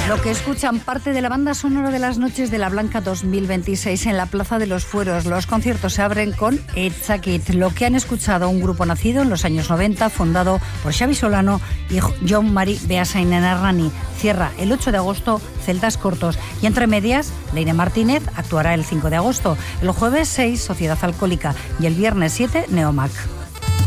Lo que escuchan, parte de la banda sonora de las noches de la Blanca 2026 en la Plaza de los Fueros. Los conciertos se abren con Etzakit, lo que han escuchado un grupo nacido en los años 90, fundado por Xabi Solano y Jon Mari Beasainenarrani. Cierra el 8 de agosto Celtas Cortos y entre medias Leire Martínez actuará el 5 de agosto, el jueves 6 Sociedad Alcohólica y el viernes 7 Neomac.